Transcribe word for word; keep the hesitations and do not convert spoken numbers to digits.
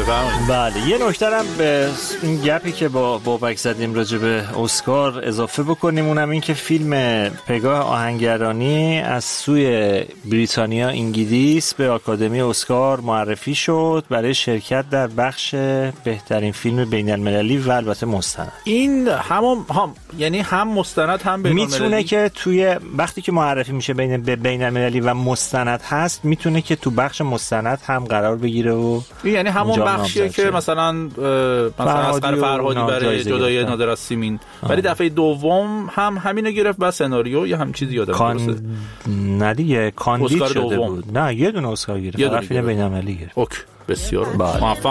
بفرمایید. بله یه نکته هم به این گپی که با بابک زدیم راجع به اسکار اضافه بکنیم، اونم این که فیلم پگاه آهنگرانی از سوی بریتانیا انگلیس به آکادمی اسکار معرفی شد برای شرکت در بخش بهترین فیلم بین المللی و البته مستند. این هم, هم یعنی هم مستند هم بین المللی میتونه که توی وقتی که معرفی میشه بین بین المللی و مستند هست، میتونه که تو بخش مستند هم قرار بگیره و یعنی همون بخشیه که مثلا مثلا اسقر فرهادی برای جدای نادر از سیمین، ولی دفعه دوم هم همینو گرفت و سناریو یا هم چیزی یادم کان... نه دیگه کاندید شده بود. نه یه دونه اسکار گرفت، فیلم بین المللی گرفت. اوکی بسیار موفق.